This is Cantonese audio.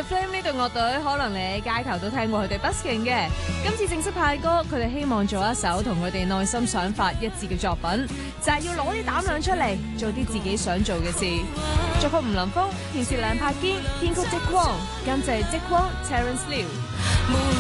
The Flame 呢隊樂隊可能你喺街頭都聽過佢哋 busking 嘅，今次正式派歌，佢哋希望做一首同佢哋內心想法一致嘅作品，就係要攞啲膽量出嚟，做啲自己想做嘅事。作曲吳林峰，填詞梁柏堅，編曲即光，監製即光 Terence Liu。